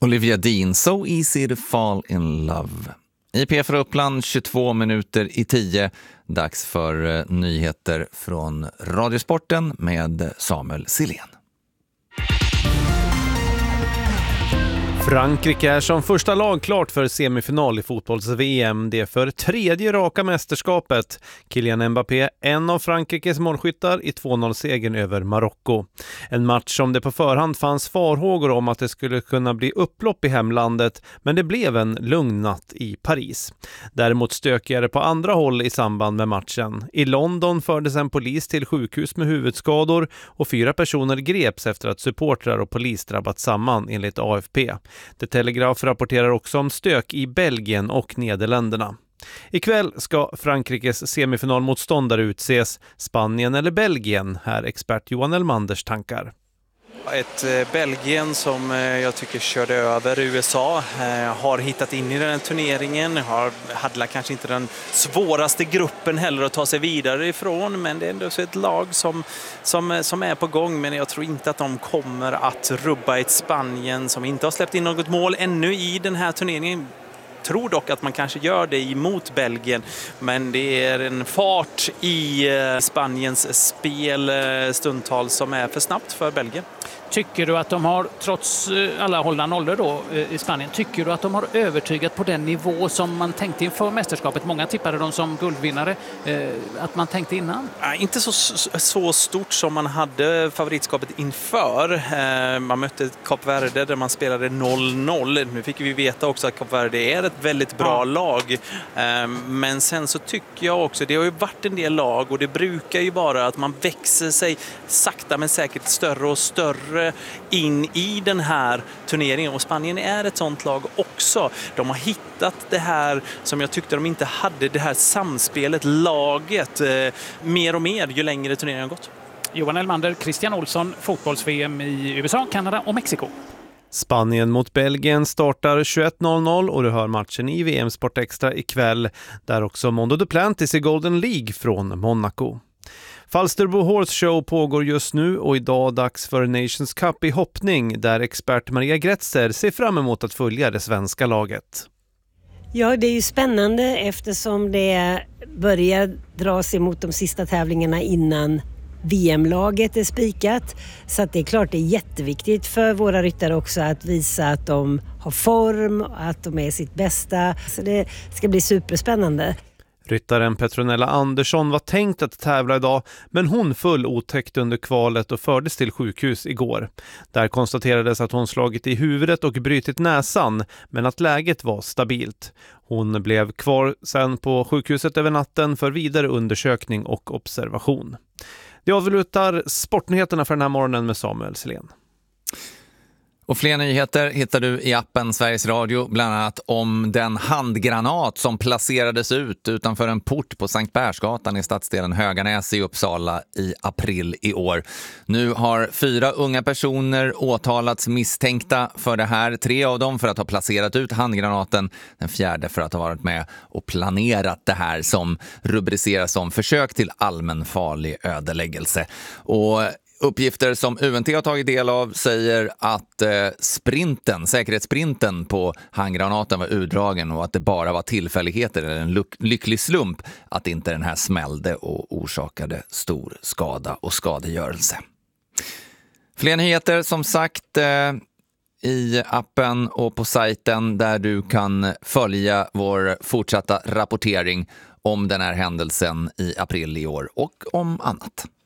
Olivia Dean, So Easy to Fall in Love. IPF för Uppland, 22 minuter i 10. Dags för nyheter från Radiosporten med Samuel Silén. Frankrike är som första lag klart för semifinal i fotbolls-VM. Det är för tredje raka mästerskapet. Kylian Mbappé, en av Frankrikes målskyttar i 2-0-segern över Marocko. En match som det på förhand fanns farhågor om att det skulle kunna bli upplopp i hemlandet, men det blev en lugn natt i Paris. Däremot stökigare på andra håll i samband med matchen. I London fördes en polis till sjukhus med huvudskador och 4 personer greps efter att supportrar och polis drabbat samman enligt AFP. The Telegraph rapporterar också om stök i Belgien och Nederländerna. Ikväll ska Frankrikes semifinalmotståndare utses, Spanien eller Belgien, här expert Johan Elmanders tankar. Ett Belgien som jag tycker körde över USA, har hittat in i den här turneringen, hade kanske inte den svåraste gruppen heller att ta sig vidare ifrån, men det är ändå så ett lag som är på gång, men jag tror inte att de kommer att rubba ett Spanien som inte har släppt in något mål ännu i den här turneringen. Tror dock att man kanske gör det emot Belgien, men det är en fart i Spaniens spel stundtals som är för snabbt för Belgien. Tycker du att de har, trots alla hållna nollor då i Spanien, tycker du att de har övertygat på den nivå som man tänkte inför mästerskapet? Många tippade dem som guldvinnare, att man tänkte innan. Inte så stort som man hade favoritskapet inför. Man mötte Kap Verde där man spelade 0-0. Nu fick vi veta också att Kap Verde är ett väldigt bra lag. Men sen så tycker jag också, det har ju varit en del lag och det brukar ju vara att man växer sig sakta men säkert större och större in i den här turneringen, och Spanien är ett sånt lag också. De har hittat det här som jag tyckte de inte hade, det här samspelet, laget, mer och mer ju längre turneringen har gått. Johan Elmander, Christian Olsson, fotbolls-VM i USA, Kanada och Mexiko. Spanien mot Belgien startar 21.00 och du hör matchen i VM Sport Extra ikväll, där också Mondo Duplantis i Golden League från Monaco. Falsterbo Horse Show pågår just nu och idag dags för Nations Cup i hoppning, där expert Maria Gretzer ser fram emot att följa det svenska laget. Ja, det är ju spännande eftersom det börjar dras emot de sista tävlingarna innan VM-laget är spikat. Så att det är klart det är jätteviktigt för våra ryttare också att visa att de har form, att de är sitt bästa. Så det ska bli superspännande. Ryttaren Petronella Andersson var tänkt att tävla idag, men hon föll otäckt under kvalet och fördes till sjukhus igår. Där konstaterades att hon slagit i huvudet och brytit näsan, men att läget var stabilt. Hon blev kvar sen på sjukhuset över natten för vidare undersökning och observation. Det avslutar sportnyheterna för den här morgonen med Samuel Silén. Och fler nyheter hittar du i appen Sveriges Radio, bland annat om den handgranat som placerades ut utanför en port på Sankt Bärsgatan i stadsdelen Höganäs i Uppsala i april i år. Nu har 4 unga personer åtalats misstänkta för det här. 3 av dem för att ha placerat ut handgranaten, den 4:e för att ha varit med och planerat det här som rubriceras som försök till allmänfarlig ödeläggelse. Och uppgifter som UNT har tagit del av säger att säkerhetssprinten på handgranaten var urdragen och att det bara var tillfälligheter eller en lycklig slump att inte den här smällde och orsakade stor skada och skadegörelse. Fler nyheter som sagt i appen och på sajten där du kan följa vår fortsatta rapportering om den här händelsen i april i år och om annat.